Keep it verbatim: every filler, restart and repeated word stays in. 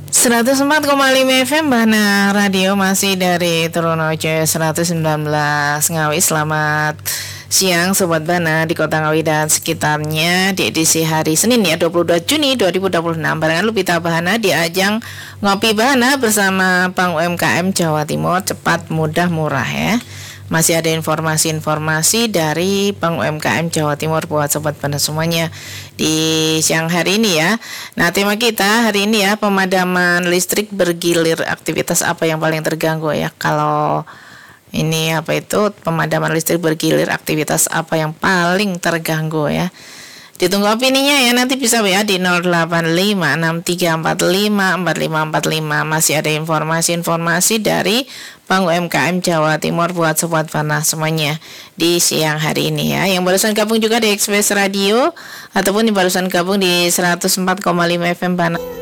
seratus empat koma lima F M Bana Radio, masih dari Trunojoyo seratus sembilan belas Ngawi. Selamat siang Sobat Bana di Kota Ngawi dan sekitarnya di edisi hari Senin ya, dua puluh dua Juni dua ribu dua puluh enam. Barengan Lupita Bahana di ajang Ngopi Bahana bersama Bank U M K M Jawa Timur, cepat, mudah, murah ya. Masih ada informasi-informasi dari Bank U M K M Jawa Timur buat Sobat Bana semuanya di siang hari ini ya. Nah, tema kita hari ini ya, pemadaman listrik bergilir, aktivitas apa yang paling terganggu ya. Kalau ini apa itu pemadaman listrik bergilir, aktivitas apa yang paling terganggu ya. Ditunggu opininya ya, nanti bisa W A di nol delapan lima enam tiga empat lima empat lima empat lima. Masih ada informasi-informasi dari Bank U M K M Jawa Timur buat Sobat Bana semuanya di siang hari ini ya. Yang barusan gabung juga di Express Radio ataupun yang barusan gabung di seratus empat koma lima F M Bana.